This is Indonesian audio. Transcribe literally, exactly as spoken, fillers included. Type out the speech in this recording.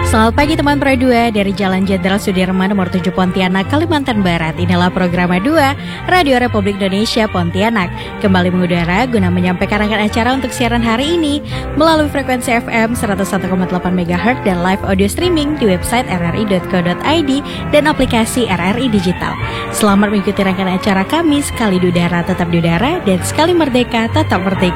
Selamat pagi teman Pro dua dari Jalan Jenderal Sudirman nomor tujuh Pontianak, Kalimantan Barat. Inilah program dua Radio Republik Indonesia Pontianak. Kembali mengudara guna menyampaikan rangkaian acara untuk siaran hari ini melalui frekuensi F M seratus satu koma delapan megahertz dan live audio streaming di website r r i dot co dot i d dan aplikasi R R I Digital. Selamat mengikuti rangkaian acara kami, sekali di udara tetap di udara dan sekali merdeka tetap merdeka.